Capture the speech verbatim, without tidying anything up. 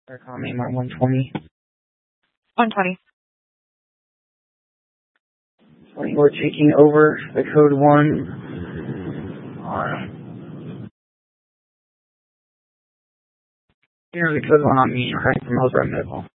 They're calling me one twenty. one twenty. We're taking over the code one. On. Here's the code one on me, right from Hillsborough Medical.